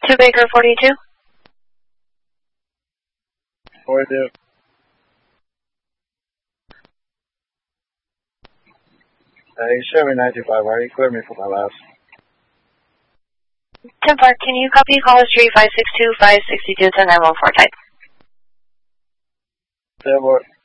to Baker 42. 42. You show me 925. Why you clear me for my last? 10 Park, can you copy caller street 562-562 to 914 type? 10 Park.